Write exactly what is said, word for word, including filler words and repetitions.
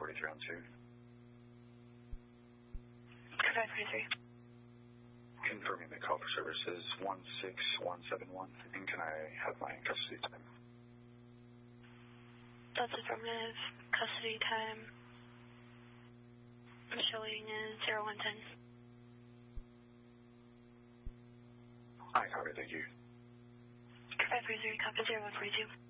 forty-three on two. five forty-three. Confirming the call for services one six one seven one, and can I have my custody time? That's affirmative. Custody time I'm showing is zero one ten. Hi, copy, thank you. five forty-three, copy zero one forty-two.